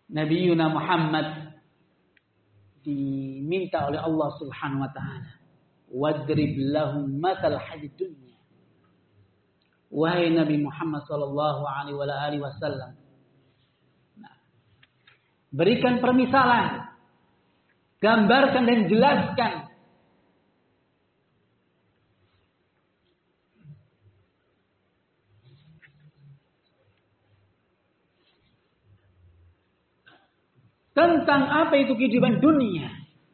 Nabi Yuna Muhammad diminta oleh Allah Subhanahu wa taala, wadrib lahum matsal hayatid dunya. Wahai Nabi Muhammad sallallahu alaihi wasallam, berikan permisalan, gambarkan dan jelaskan tentang apa itu kehidupan dunia.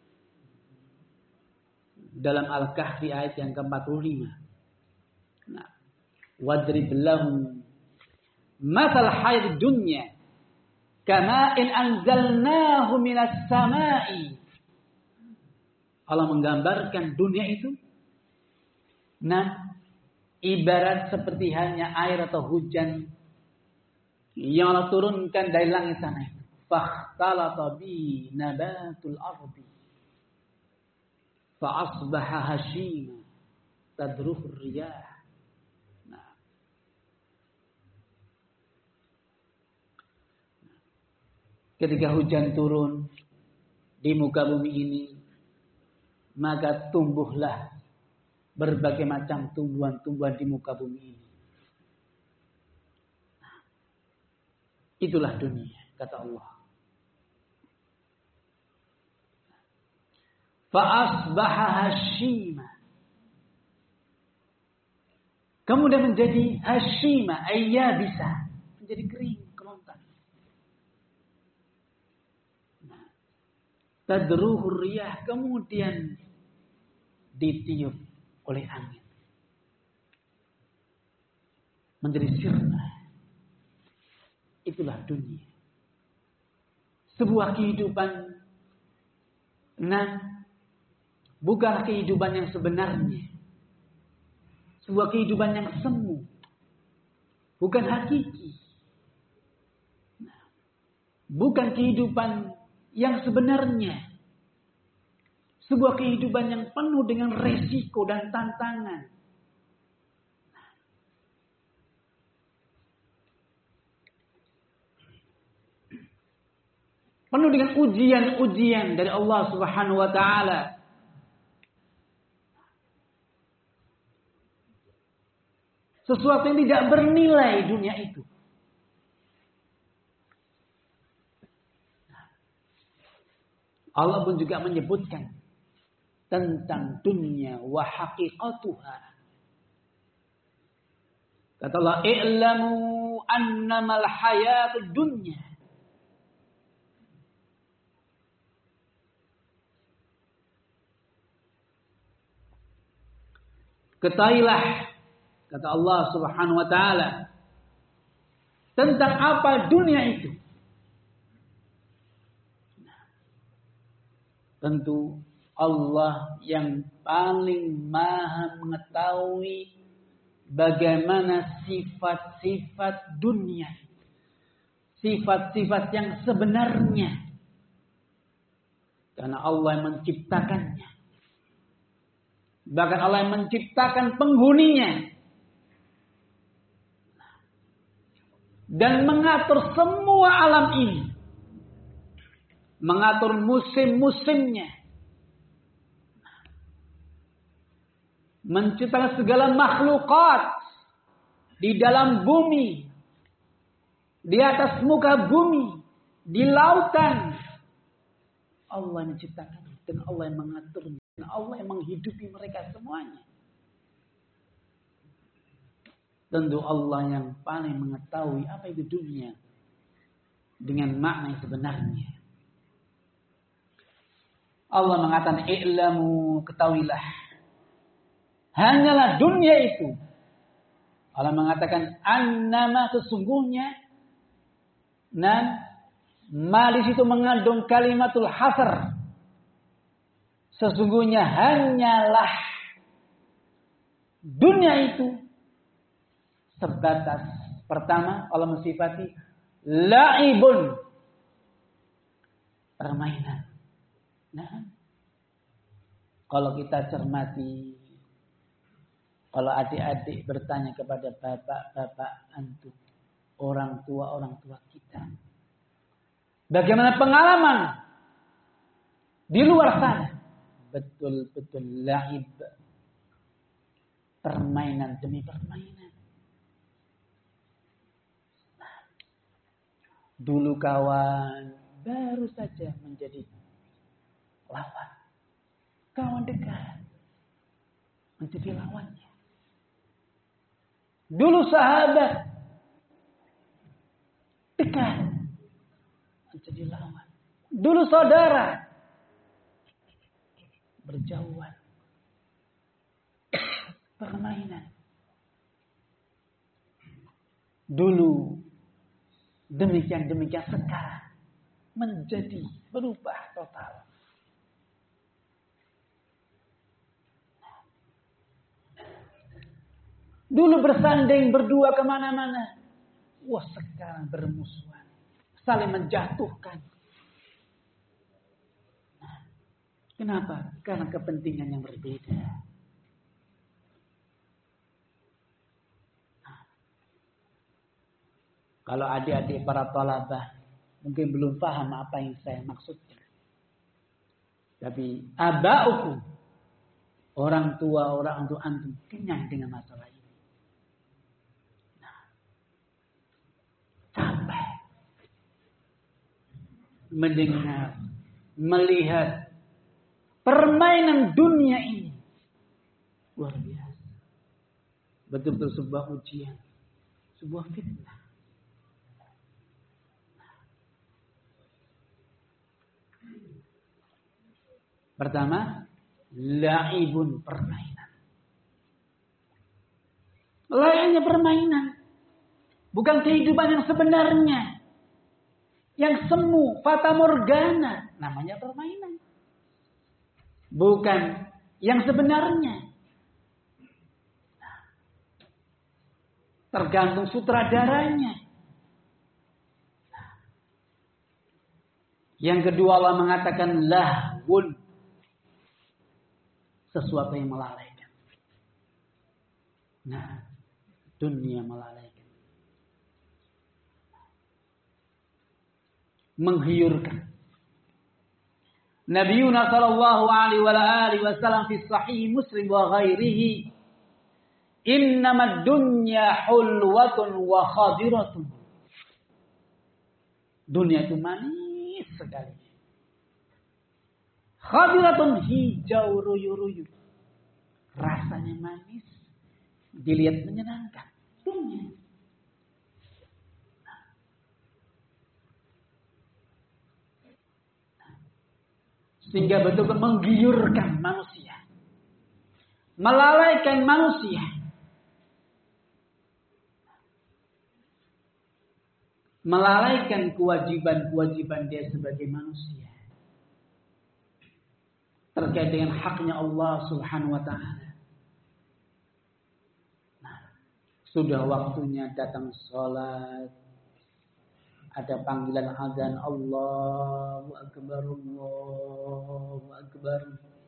Dalam Al-Kahfi ayat yang ke-45. Nah, wadrib lahum matsal hayatid dunya kama in anzalnahu minas samai. Allah menggambarkan dunia itu ibarat seperti hanya air atau hujan yang Allah turunkan dari langit sana. Fakhtalata bi nabatul ardi fa asbaha hashima tadruhu riyah. Ketika hujan turun di muka bumi ini, maka tumbuhlah berbagai macam tumbuhan-tumbuhan di muka bumi ini. Itulah dunia, kata Allah. Fa'asbaha hashima. Kemudian menjadi hashima, ayyabisa, menjadi kering, kerontang. Tadruhu riyah, kemudian ditiup oleh angin. Menjadi sirna. Itulah dunia. Sebuah kehidupan bukan kehidupan yang sebenarnya. Sebuah kehidupan yang semu. Bukan hakiki. Bukan kehidupan yang sebenarnya. Sebuah kehidupan yang penuh dengan resiko dan tantangan. Penuh dengan ujian-ujian dari Allah Subhanahu wa taala. Sesuatu yang tidak bernilai dunia itu. Allah pun juga menyebutkan tentang dunia wa haqiqatuha. Kata Allah, "I'lamu annamal hayatud dunya." Ketahuilah, kata Allah Subhanahu wa taala, tentang apa dunia itu. Tentu Allah yang paling maha mengetahui bagaimana sifat-sifat dunia. Sifat-sifat yang sebenarnya. Karena Allah yang menciptakannya. Bahkan Allah yang menciptakan penghuninya. Dan mengatur semua alam ini. Mengatur musim-musimnya. Menciptakan segala makhlukat. Di dalam bumi. Di atas muka bumi. Di lautan. Allah yang menciptakan. Dan Allah yang mengaturnya. Dan Allah yang menghidupi mereka semuanya. Tentu Allah yang paling mengetahui apa itu dunia. Dengan makna yang sebenarnya. Allah mengatakan, "I'lamu, ketahuilah. Hanyalah dunia itu." Allah mengatakan, "Annama, sesungguhnya." Ma di situ mengandung kalimatul hasr. Sesungguhnya hanyalah dunia itu sebatas. Pertama, Allah mensifati la'ibun, permainan. Kalau kita cermati, kalau adik-adik bertanya kepada bapak-bapak antum, orang tua kita, Bagaimana pengalaman di luar sana? Betul-betul laib. Permainan demi permainan. Dulu kawan baru saja menjadi lawan. Kawan dekat menjadi lawannya. Dulu sahabat dekat menjadi lawan. Dulu saudara berjauhan. Permainan. Dulu demikian sekarang menjadi berubah total. Dulu bersanding berdua kemana-mana. Wah, sekarang bermusuhan. Saling menjatuhkan. Kenapa? Karena kepentingan yang berbeda. Kalau adik-adik para thalabah mungkin belum paham apa yang saya maksudkan. Tapi abaukum, orang tua antum kenyang dengan masalah ini. Capek mendengar, melihat permainan dunia ini. Luar biasa. Betul-betul sebuah ujian, sebuah fitnah. Pertama, laibun, permainan. Layaknya permainan. Bukan kehidupan yang sebenarnya. Yang semu, fata morgana. Namanya permainan. Bukan yang sebenarnya. Tergantung sutradaranya. Yang kedua Allah mengatakan lahwun. Sesuatu yang melalaikan. Nah, dunia melalaikan. Menghiurkan. Nabi Yunus sallallahu alaihi wasallam fi sahih Muslim wa ghairihi, innamad dunya hulwatun wa khadiratun. Dunia itu manis sekali. Khadiratun, hijau ruyu-ruyu. Rasanya manis. Dilihat menyenangkan. Dunia. Sehingga betul-betul menggiurkan manusia. Melalaikan manusia. Melalaikan kewajiban-kewajiban dia sebagai manusia. Terkait dengan haknya Allah subhanahu wa ta'ala. Nah, sudah waktunya datang sholat. Ada panggilan azan, Allahu Akbar, Allahu Akbar.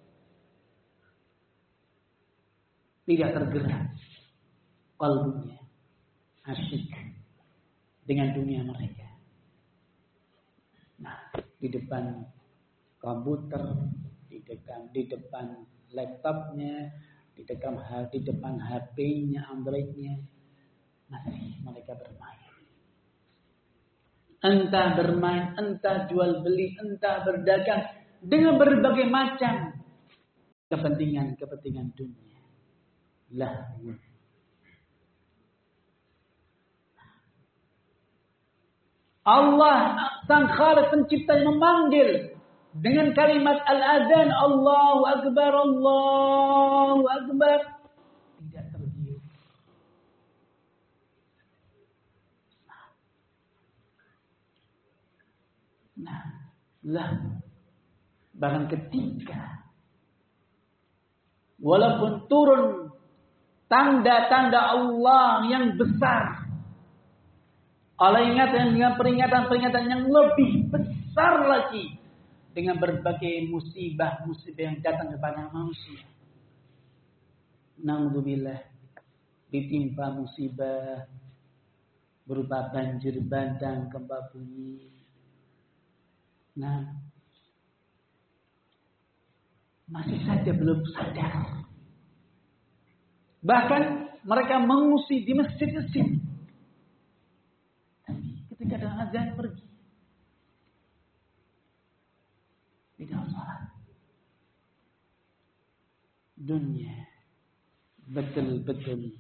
Tidak tergerak kalbunya, asyik dengan dunia mereka. Nah, di depan komputer, di depan laptopnya, di depan HP-nya, Android-nya, masih mereka bermain. Entah bermain, entah jual beli, entah berdagang dengan berbagai macam kepentingan dunia. Lahwun. Allah sang Khaliq pencipta yang memanggil dengan kalimat al-adzan, Allahu Akbar, Allahu Akbar. Tidak tergiur. Nah, bahkan ketika walaupun turun tanda-tanda Allah yang besar, Allah ingatkan dengan peringatan-peringatan yang lebih besar lagi dengan berbagai musibah-musibah yang datang kepada manusia. Naudzubillah, ditimpa musibah berupa banjir bandang, gempa bumi, Nah, masih saja belum sadar. Bahkan mereka mengungsi di masjid-masjid. Tapi ketika ada azan pergi. Tidak salat. Dunia betul-betul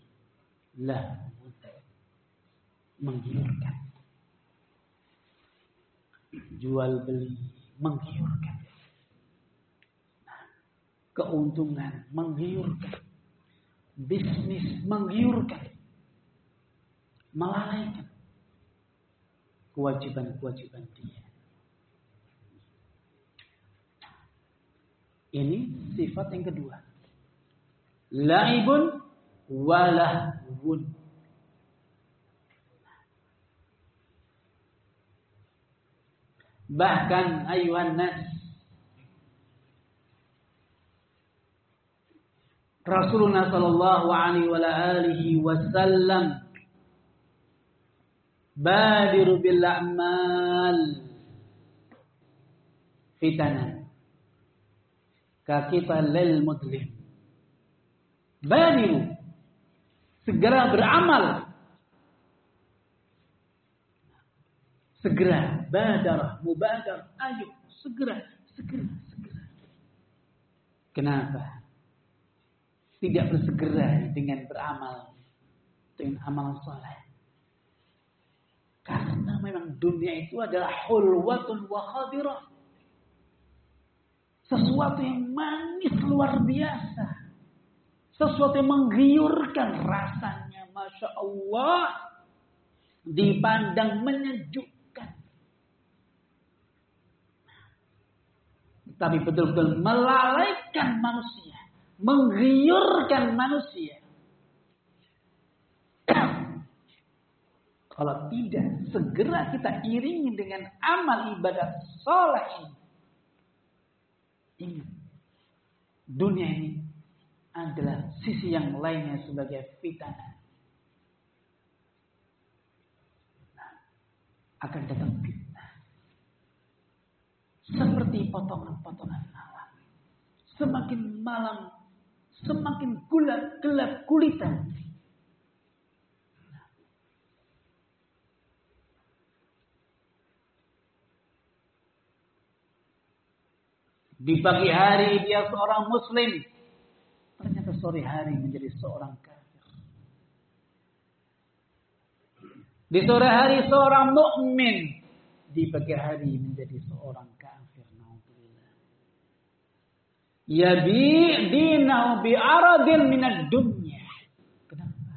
menggiurkan. Jual beli menggiurkan. Keuntungan menggiurkan. Bisnis menggiurkan. Melalaikan kewajiban-kewajiban dia. Ini sifat yang kedua. Laibun walahwun. Bahkan ayuhan nas, Rasulullah sallallahu alaihi wasallam badiru bil a'mal fitanan ka kita lil mudlim. Badiru, segera beramal. Segera, badarah, mubadar, ayo, segera. Kenapa? Tidak bersegera dengan beramal, dengan amal soleh. Karena memang dunia itu adalah hulwatun wa khadirah. Sesuatu yang manis luar biasa. Sesuatu yang menggiurkan rasanya. Masya Allah. Dipandang menyejukkan. Tapi betul-betul melalaikan manusia. Menggiurkan manusia. Kalau tidak, segera kita iringi dengan amal ibadah soleh ini. Ingat, dunia ini adalah sisi yang lainnya sebagai fitnah. Akan datang fitnah. Seperti potongan-potongan awan. Semakin malam, semakin gelap gulita. Di pagi hari dia seorang muslim. Ternyata sore hari menjadi seorang kafir. Di sore hari seorang mukmin. Di pagi hari menjadi seorang kafir. Na'udzubillah. Yabi' dinahu bi'aradin minad dunya. Kenapa?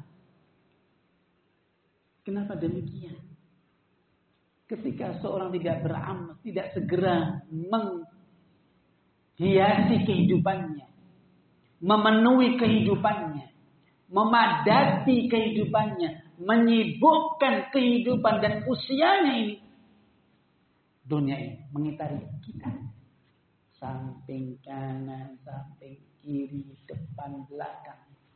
Kenapa demikian? Ketika seorang tidak beramal, tidak segera hiasi kehidupannya, memenuhi kehidupannya, memadati kehidupannya, menyibukkan kehidupan dan usianya ini. Dunia ini mengitari kita. Samping kanan, samping kiri, depan, belakang.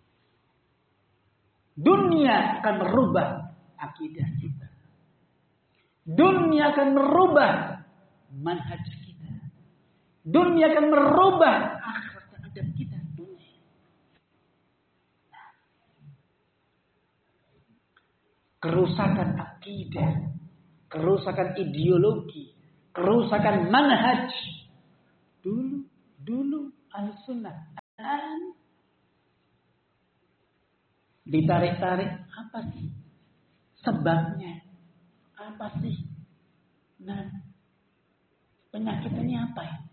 Dunia akan merubah akidah kita. Dunia akan merubah manhaj kita. Dunia akan merubah akhlak dan adab kita. Dunia. Kerusakan akidah, kerusakan ideologi, kerusakan manhaj. Dulu al-sunnah. Ditarik-tarik, apa sih sebabnya? Apa sih? Nah, penyakitnya apa ya?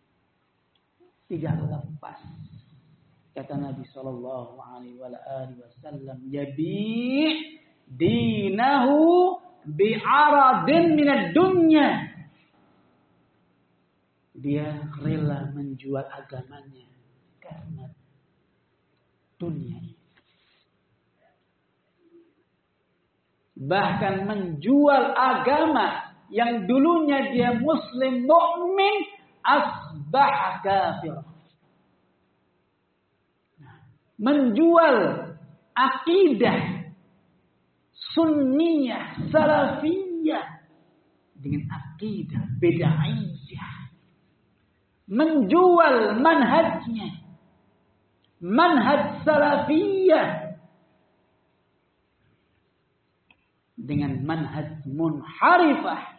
Tidak lepas. Kata Nabi sallallahu alaihi wasallam, "Yabi' dinahu bi'aradin minad dunya." Dia rela menjual agamanya karena dunia ini. Bahkan menjual agama yang dulunya dia muslim mukmin asbah kafir. Menjual akidah sunniyah salafiyah dengan akidah bid'ahiyah, menjual manhajnya, manhaj salafiyah dengan manhaj munharifah.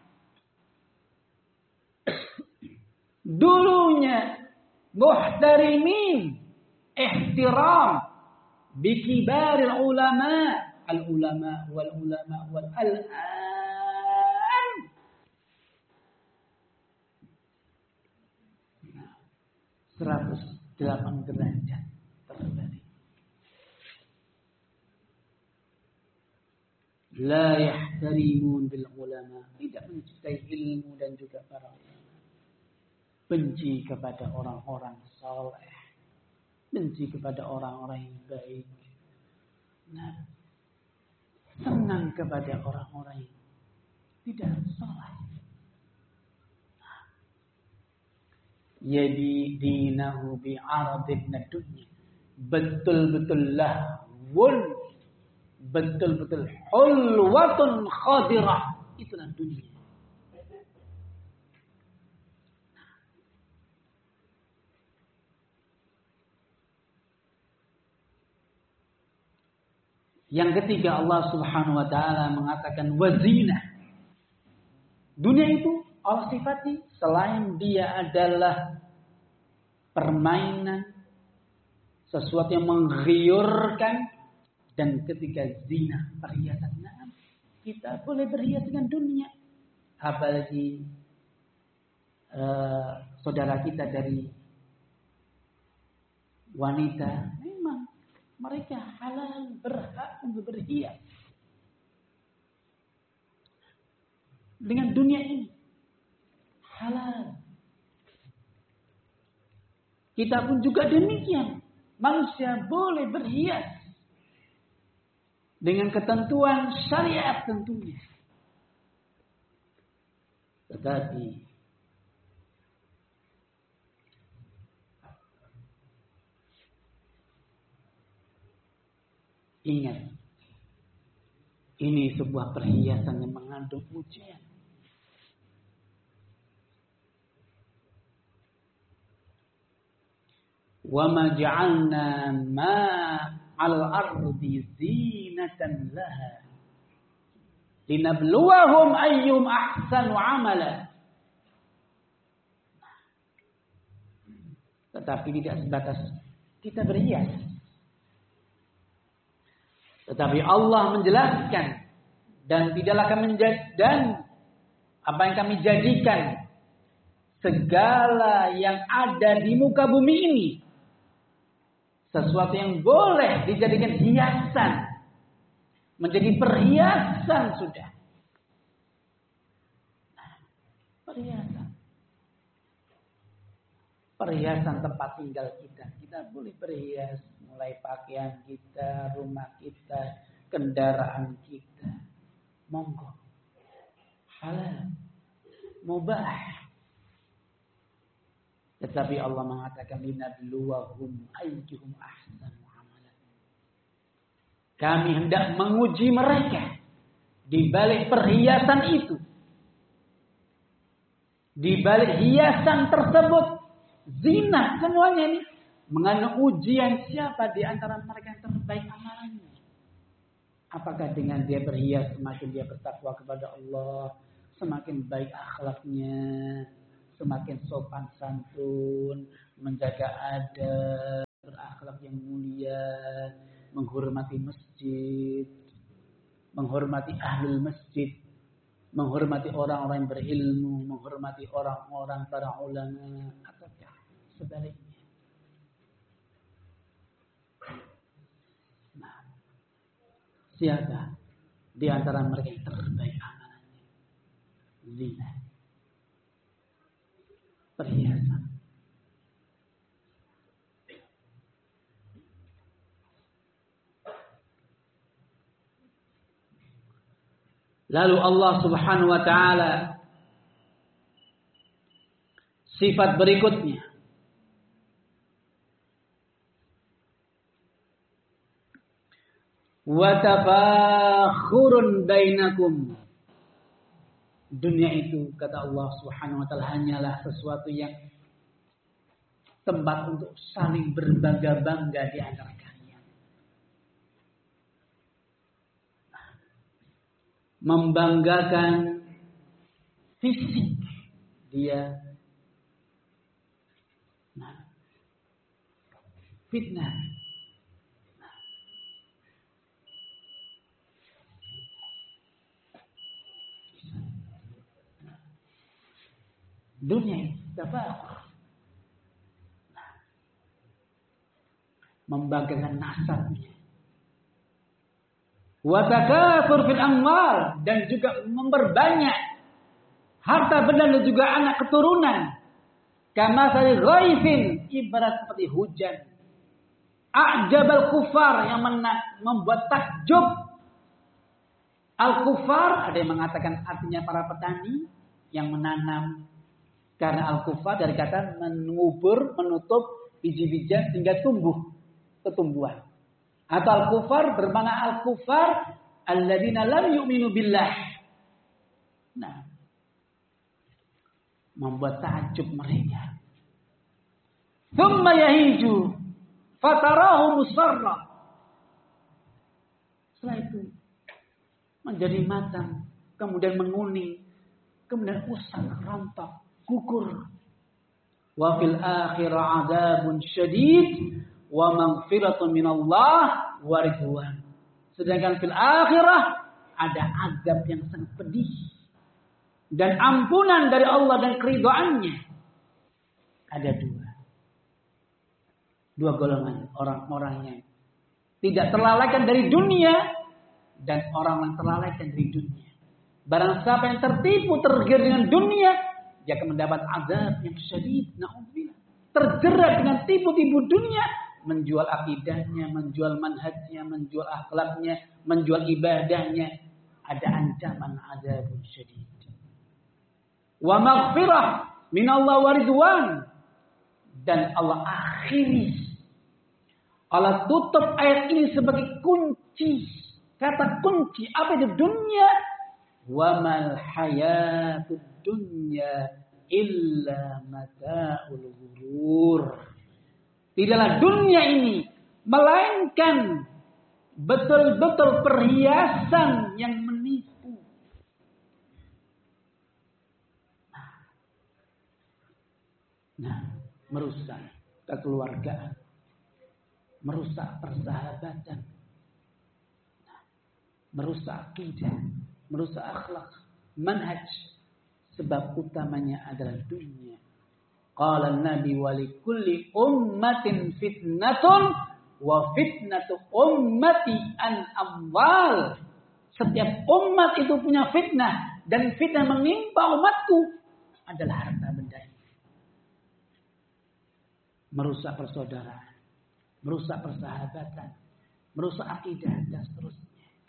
Dulunya muhtarimin, ihtiram bikibaril ulama, al-ulama wal al-an 108 derajat terbalik. La yahtarimun bil ulama, tidak mencintai ilmu dan juga para ulama. Benci kepada orang-orang saleh, benci kepada orang-orang yang baik. Nah, senang kepada orang-orang yang tidak saleh. Yadi dinahu bi'aradin dunya. Betul-betul lahwun, betul-betul hulwatun khadirah. Itulah dunia. Yang ketiga, Allah Subhanahu wa taala mengatakan wazina. Dunia itu Allah sifati selain dia adalah permainan, sesuatu yang menggiurkan, dan ketika zina, perhiasan. Nah, kita boleh berhias dengan dunia. Apalagi saudara kita dari wanita, memang mereka halal, berhak untuk berhias dengan dunia ini. Halal. Kita pun juga demikian. Manusia boleh berhias dengan ketentuan syariat tentunya. Tetapi ingat, ini sebuah perhiasan yang mengandung ujian. Wa ma ja'alna ma 'alal ardi zinatan laha linabluwahum ayyuhum ahsanu 'amala. Tetapi tidak sebatas kita berhias. Tetapi Allah menjelaskan, dan tidaklah kami dan apa yang kami jadikan segala yang ada di muka bumi ini sesuatu yang boleh dijadikan hiasan, menjadi perhiasan sudah. Perhiasan. Perhiasan tempat tinggal kita. Kita boleh berhias mulai pakaian kita, rumah kita, kendaraan kita. Monggo. Halal. Mubah. Tetapi Allah mengatakan linabluwahum ayyuhum ahsanu amalan. Kami hendak menguji mereka di balik perhiasan itu. Di balik hiasan tersebut, zina semuanya ini mengandung ujian siapa di antara mereka yang terbaik amalannya. Apakah dengan dia berhias semakin dia bertakwa kepada Allah, semakin baik akhlaknya, semakin sopan santun, menjaga adab, berakhlak yang mulia, menghormati masjid, menghormati ahli masjid, menghormati orang-orang yang berilmu, menghormati orang-orang para ulama, ataukah sebaliknya. Nah, siapa di antara mereka yang terbaik amalannya? Zina. Perhiasan. Lalu Allah Subhanahu wa taala sifat berikutnya, wa tafakhurun bainakum Dunia itu kata Allah Subhanahu wa taala hanyalah sesuatu yang tempat untuk saling berbangga-bangga di antara kalian. Membanggakan fisik dia. Fitnah. Dunia tafakhur. Membanggakan nasabnya. Wa takatsur fil amwal, dan juga memperbanyak harta benda dan juga anak keturunan. Kama sari ghaifin, ibarat seperti hujan. A'jabal kufar, yang membuat takjub. Al-kufar, ada yang mengatakan artinya para petani yang menanam. Karena al-kufar dari kata mengubur, menutup biji-bijian sehingga tumbuh ketumbuhan. Atau al-kufar bermakna al-kufar alladzina lam yu'minu billah. Nah, membuat takjub mereka. Tsumma yahiju fatarahu musfarra. Setelah itu menjadi matang, kemudian menguning, kemudian usang, rontok, gugur. Wa fil akhirah adzabun syadid wa maghfiratun minallah wa ridwan. Sedangkan fil akhirah ada azab yang sangat pedih dan ampunan dari Allah dan keridhaannya. Ada dua golongan orang-orang yang tidak terlalaikan dari dunia dan orang yang terlalaikan dari dunia. Barang siapa yang tertipu, tergiur dengan dunia, dia akan mendapat azab yang syadid. Na'udzubillah. Terjerat dengan tipu-tipu dunia, menjual akidahnya, menjual manhajnya, menjual akhlaknya, menjual ibadahnya. Ada ancaman azab yang syadid. Wa maghfirah minallah wa ridwan. Dan Allah akhiri, Allah tutup ayat ini sebagai kunci. Kata kunci, apa itu dunia? Wa mal hayatud dunya illa mata'ul ghurur. Tidaklah dunia ini melainkan betul-betul perhiasan yang menipu. Nah, merusak kekeluargaan, merusak persahabatan, merusak akidah, merusak akhlak, manhaj. Sebab utamanya adalah dunia. Qala Nabi wa likulli ummatin fitnatun wa fitnatu ummati an amwal. Setiap umat itu punya fitnah, dan fitnah menimpa umatku adalah harta benda. Merusak persaudaraan, merusak persahabatan, merusak akidah dan seterusnya.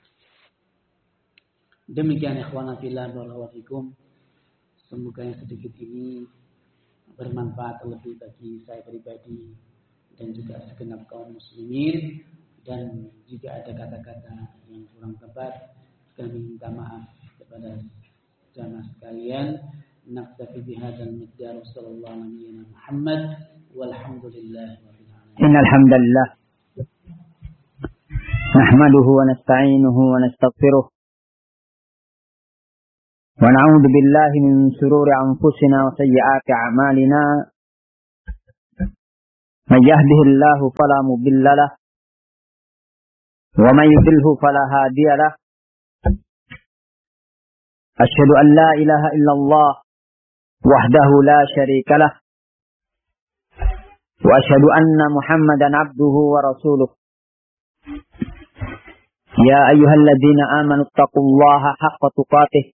Demikian ikhwana fillah barakallahu fikum. Semoga yang sedikit ini bermanfaat lebih bagi saya pribadi dan juga segenap kaum muslimin. Dan jika ada kata-kata yang kurang tepat, kami minta maaf kepada jamaah sekalian. Naktafi bihadzal miqdar sallallahu alaihi Muhammad walhamdulillah rabbil alamin. Innal hamdalillah nahmaduhu wa nasta'inuhu wa nastaghfiruh wa na'udzu billahi min shururi anfusina wa sayyiati a'malina. May yahdihillahu fala mudilla lahu wa may yudlilhu fala hadiya lahu. Asyhadu an la ilaha illallah wahdahu la syarika lahu wa asyhadu anna Muhammadan abduhu wa rasuluh. Ya ayyuhalladzina amanu taqullaha haqqa tuqatih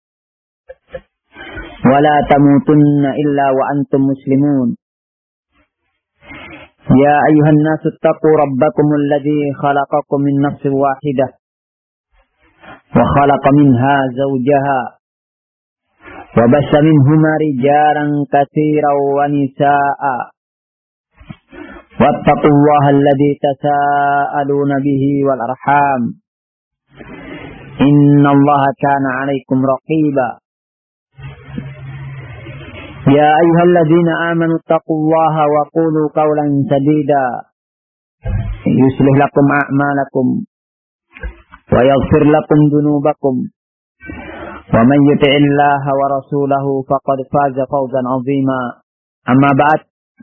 wa la tamutunna illa wa antum muslimun. Ya ayyuhan nasu taqu rabbakumul ladzi khalaqakum min nafsin wahidah wa khalaqa minha zawjaha wa bassa minhuma rijalan katsiran wa nisaa'a wattaqullaha alladzi tasaaluna bihi wal arham innallaha kana 'alaikum raqiba. يا أيها الذين آمنوا اتقوا الله وقولوا قولا سديدا يصلح لكم أعمالكم ويغفر لكم ذنوبكم ومن يطع الله ورسوله فقد فاز فوزا عظيما أما بعد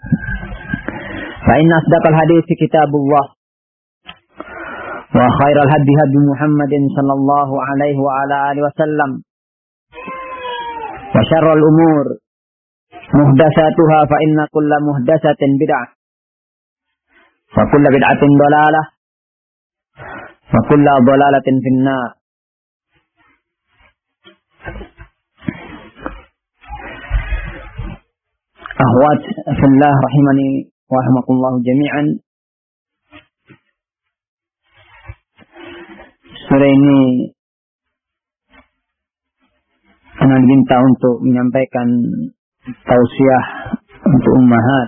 فإن أصدق الحديث كتاب الله وخير الهدي هدي محمد صلى الله عليه وعلى آله وسلم وشر الأمور محدثاتها فإن كل محدثة بدعة وكل بدعة ضلالة وكل ضلالة في النار. أخوات في الله رحمني ورحمكم الله جميعا. Sore ini Ana diminta untuk menyampaikan tausiah untuk ummahat.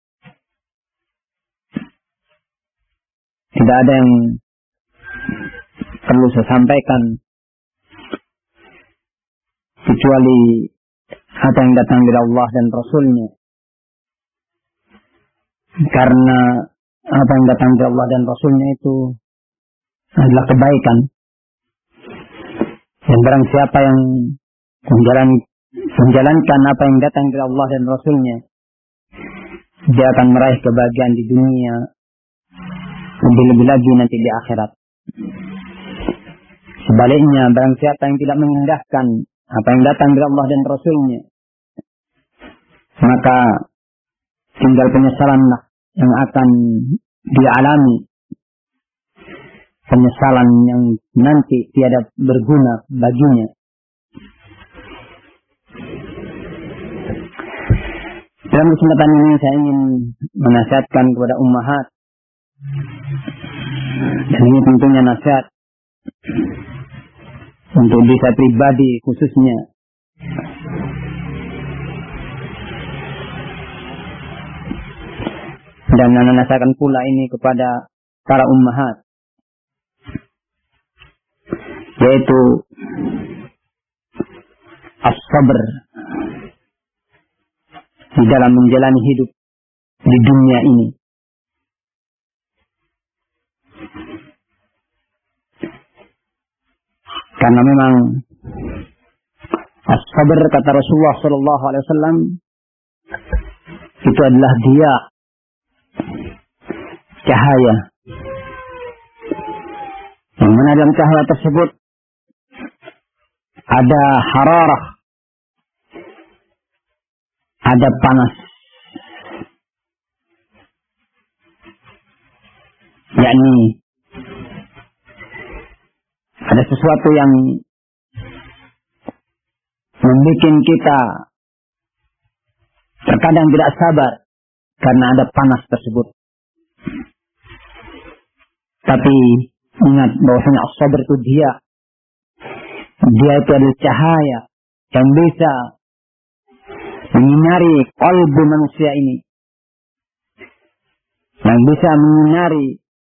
Tidak ada yang perlu saya sampaikan kecuali apa yang datang dari Allah dan Rasulnya. Karena apa yang datang dari Allah dan Rasulnya itu adalah kebaikan. Dan barang siapa yang menjalankan apa yang datang dari Allah dan Rasulnya, dia akan meraih kebahagiaan di dunia, lebih-lebih lagi nanti di akhirat. Sebaliknya, barang siapa yang tidak mengindahkan apa yang datang dari Allah dan Rasulnya, maka tinggal penyesalanlah yang akan dia alami. Penyesalan yang nanti tiada berguna baginya. Dalam kesempatan ini saya ingin menasihatkan kepada ummahat, dan ini tentunya nasihat untuk diri saya pribadi khususnya. Dan menasihatkan pula ini kepada para ummahat, yaitu as-sabr di dalam menjalani hidup di dunia ini. Karena memang as-sabr, kata Rasulullah sallallahu alaihi wasallam, itu adalah dia cahaya. Yang mana dalam cahaya tersebut ada hararah, ada panas, yakni ada sesuatu yang membuat kita terkadang tidak sabar karena ada panas tersebut. Tapi ingat bahwasanya as-sabr itu dia itu adalah cahaya yang bisa menyinari qalbu manusia ini, yang bisa menyinari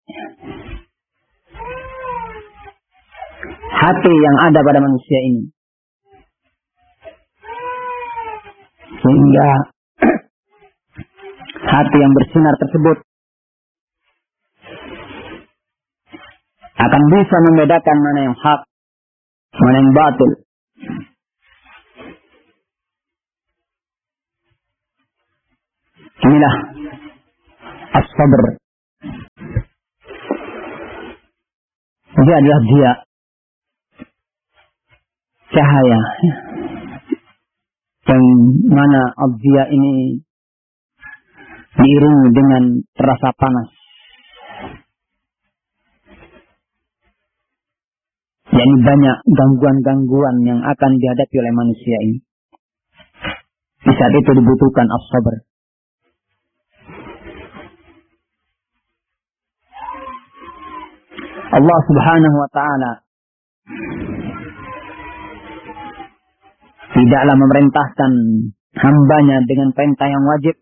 hati yang ada pada manusia ini, sehingga hati yang bersinar tersebut akan bisa membedakan mana yang hak, mana yang batil. Inilah as-sabr. Dia adalah dia cahaya yang mana dia ini diiringi dengan terasa panas. yakni banyak gangguan-gangguan yang akan dihadapi oleh manusia ini. Di saat itu dibutuhkan as-sabr. Allah Subhanahu wa ta'ala tidaklah memerintahkan hambanya dengan perintah yang wajib,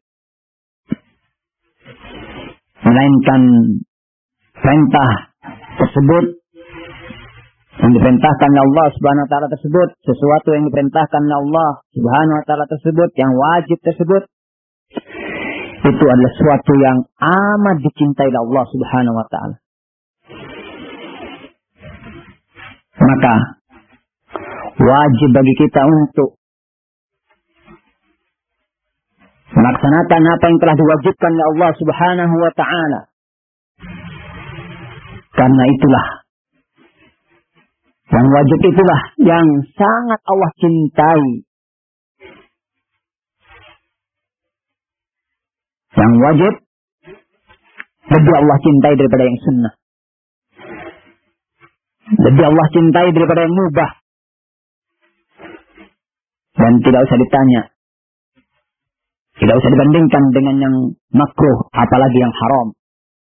melainkan perintah tersebut Yang diperintahkan oleh Allah Subhanahu wa taala tersebut, sesuatu yang diperintahkan oleh Allah Subhanahu wa taala tersebut, yang wajib tersebut, itu adalah sesuatu yang amat dicintai oleh Allah Subhanahu wa taala. Maka wajib bagi kita untuk melaksanakan apa yang telah diwajibkan oleh Allah Subhanahu wa taala. Karena itulah yang wajib, itulah yang sangat Allah cintai. Yang wajib lebih Allah cintai daripada yang sunnah. Lebih Allah cintai daripada yang mubah. Dan tidak usah ditanya, tidak usah dibandingkan dengan yang makruh, apalagi yang haram.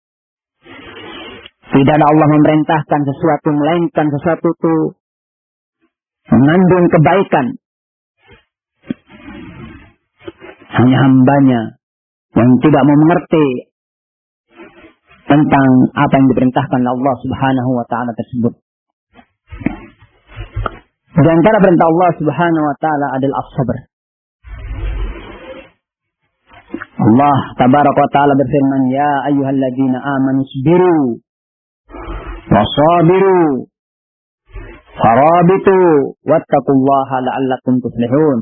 Tidaklah Allah memerintahkan sesuatu melainkan sesuatu itu mengandung kebaikan. Hanya hambanya yang tidak mau mengerti tentang apa yang diperintahkan oleh Allah Subhanahu wa taala tersebut. Di antara perintah Allah Subhanahu wa taala adalah as-sabr. Allah tabaraka wa taala berfirman, "Ya ayyuhalladzina amanu isbiru wasabiru farabitu wattaqullaha la'allakum tuflihun."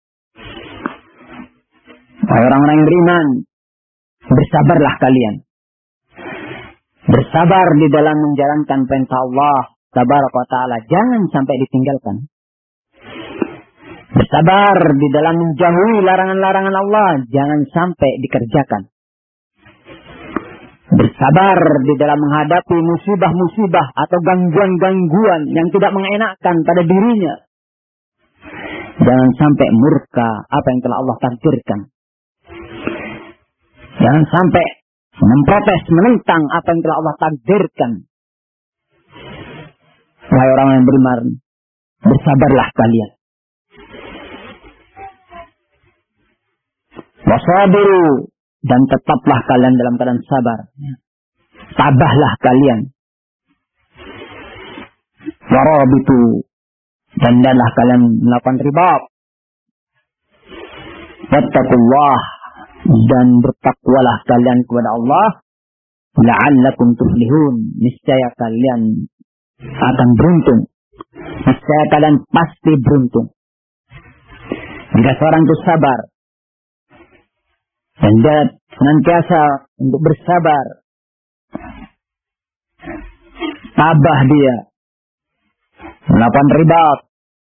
Wahai orang-orang yang beriman, bersabarlah kalian. Bersabar di dalam menjalankan perintah Allah tabaraka wa taala, jangan sampai ditinggalkan. Bersabar di dalam menjauhi larangan-larangan Allah, jangan sampai dikerjakan. Bersabar di dalam menghadapi musibah-musibah atau gangguan-gangguan yang tidak mengenakkan pada dirinya. Jangan sampai murka apa yang telah Allah takdirkan. Jangan sampai memprotes, menentang apa yang telah Allah takdirkan. Wahai orang yang beriman, bersabarlah kalian. Wasabiru, dan tetaplah kalian dalam keadaan sabar. Tabahlah kalian. Warabitu, dan hendaklah kalian melakukan ribat. Wattaqullah, dan bertakwalah kalian kepada Allah. La'allakum tuflihun, niscaya kalian akan beruntung. Niscaya kalian pasti beruntung. Jika seorang itu sabar dan dia senantiasa untuk bersabar, tabah dia melakukan ribat,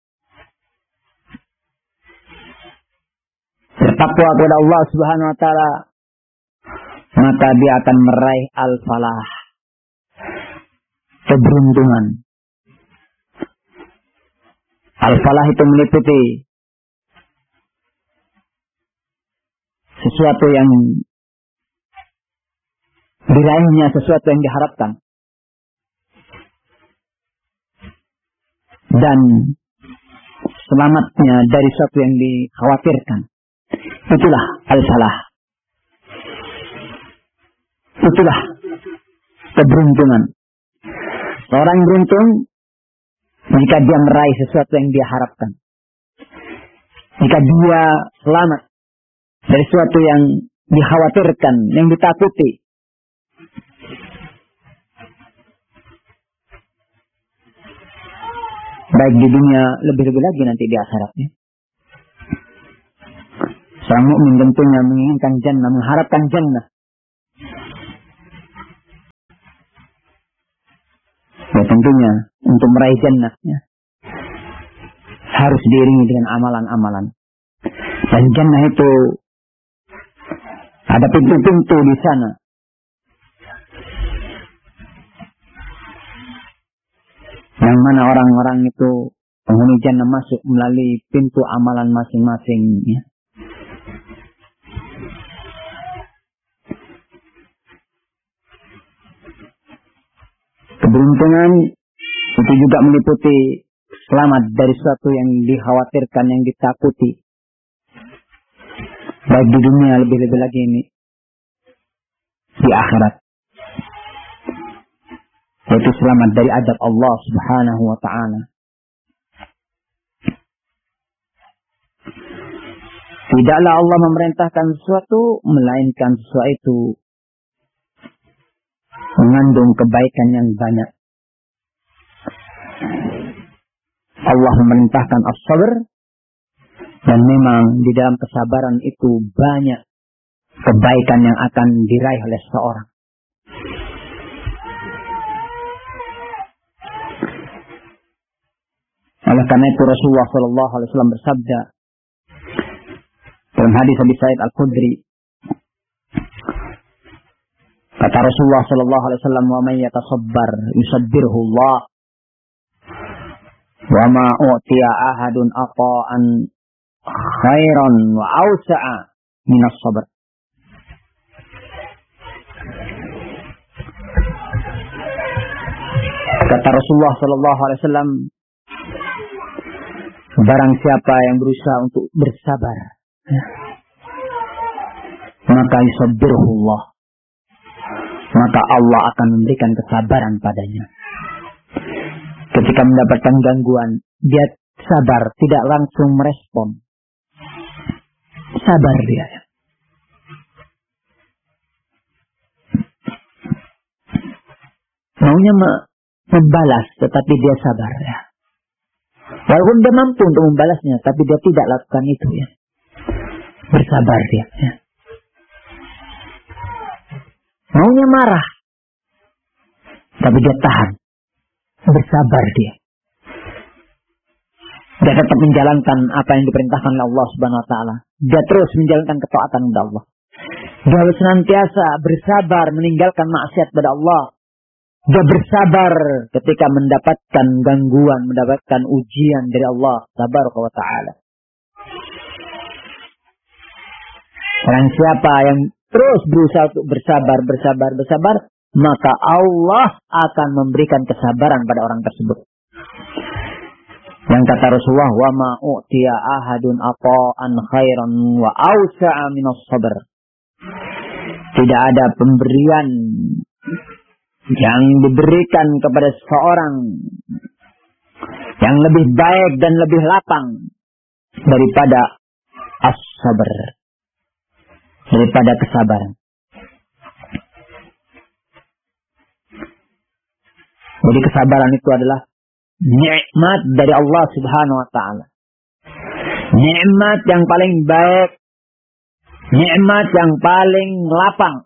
bertakwa kepada Allah Subhanahu wa taala, maka dia akan meraih al-falah, keberuntungan. Al-falah itu meliputi sesuatu yang diraihnya, sesuatu yang diharapkan, dan selamatnya dari sesuatu yang dikhawatirkan. Itulah al-falah. Itulah keberuntungan. Seorang beruntung jika dia meraih sesuatu yang dia harapkan. Jika dia selamat dari sesuatu yang dikhawatirkan, yang ditakuti. Baik di dunia, lebih-lebih lagi nanti di akhiratnya. Seorang mukmin tentunya menginginkan jannah, mengharapkan jannah. Ya tentunya untuk meraih jannah ya, harus diiringi dengan amalan-amalan. Dan jannah itu ada pintu-pintu di sana. Yang mana orang-orang itu penghuni jannah masuk melalui pintu amalan masing-masing ya. Keberuntungan itu juga meliputi selamat dari sesuatu yang dikhawatirkan, yang ditakuti. Baik di dunia, lebih-lebih lagi ini di akhirat. yaitu selamat dari azab Allah Subhanahu wa ta'ala. Tidaklah Allah memerintahkan sesuatu melainkan sesuatu itu mengandung kebaikan yang banyak. Allah memerintahkan as-sabr, dan memang di dalam kesabaran itu banyak kebaikan yang akan diraih oleh seseorang. Oleh karena itu Rasulullah SAW bersabda dalam hadis Abi Sa'id Al-Khudri, kata Rasulullah SAW, "Wa man yatasabbar yusabbirhu Allah, wa ma u'tiya ahadun ata'an khairan wa awsa'a minas sabr." Kata Rasulullah SAW, barang siapa yang berusaha untuk bersabar, maka yusabbirullah, maka Allah akan memberikan kesabaran padanya. Ketika mendapatkan gangguan, dia sabar, tidak langsung merespon. Sabar dia. Maunya membalas, tetapi dia sabar ya. Walaupun dia mampu untuk membalasnya, tapi dia tidak lakukan itu ya. Bersabar dia ya. Maunya marah, tapi dia tahan. Bersabar dia. Dia tetap menjalankan apa yang diperintahkan oleh Allah Subhanahu wa ta'ala. Dia terus menjalankan ketaatan kepada Allah. Dia harus senantiasa bersabar meninggalkan maksiat kepada Allah. Dia bersabar ketika mendapatkan gangguan, mendapatkan ujian dari Allah Tabaraka wa ta'ala. Orang siapa yang terus berusaha untuk bersabar, maka Allah akan memberikan kesabaran pada orang tersebut. Yang kata Rasulullah, "Wa ma u'tiya ahadun ata'an khairan wa awsa'a minas sabr." Tidak ada pemberian yang diberikan kepada seseorang yang lebih baik dan lebih lapang daripada as-sabr, daripada kesabaran. Jadi kesabaran itu adalah nikmat dari Allah Subhanahu wa ta'ala. Nikmat yang paling baik, nikmat yang paling lapang.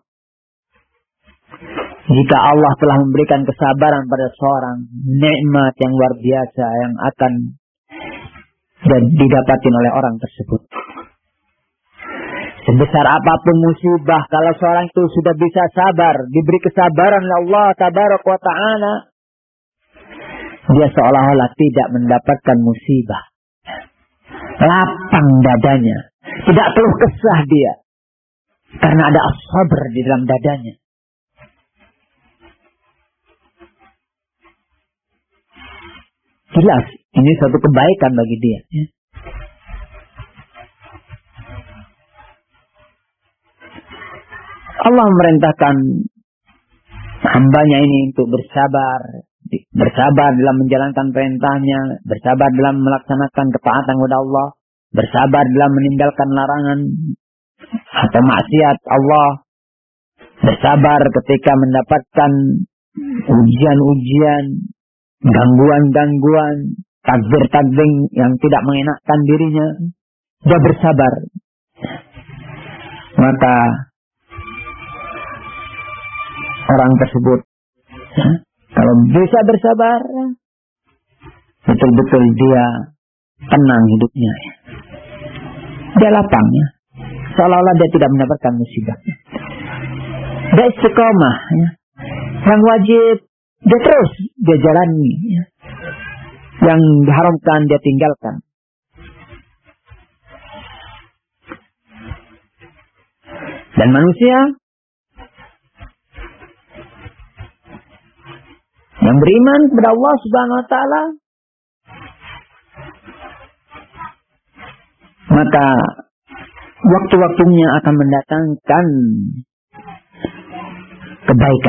Jika Allah telah memberikan kesabaran pada seorang, nikmat yang luar biasa yang akan didapatin oleh orang tersebut. Sebesar apapun musibah, kalau seorang itu sudah bisa sabar, diberi kesabaran oleh Allah Tabaraka wa ta'ala, dia seolah-olah tidak mendapatkan musibah. Lapang dadanya, tidak keluh kesah dia, karena ada as-sabr di dalam dadanya. Jelas, ini suatu kebaikan bagi dia. Allah memerintahkan hambanya ini untuk bersabar. Bersabar dalam menjalankan perintahnya. Bersabar dalam melaksanakan ketaatan kepada Allah. Bersabar dalam meninggalkan larangan atau maksiat Allah. Bersabar ketika mendapatkan ujian-ujian, gangguan-gangguan, takbir-takbir yang tidak mengenakkan dirinya. Dia bersabar. Maka orang tersebut, kalau bisa bersabar, betul-betul dia tenang hidupnya. Dia lapang ya. Seolah-olah dia tidak mendapatkan musibah. Dia istiqomah ya. Yang wajib dia terus dia jalani ya. Yang diharamkan dia tinggalkan. Dan manusia yang beriman kepada Allah Subhanahu wa ta'ala, maka waktu-waktunya akan mendatangkan kebaikan.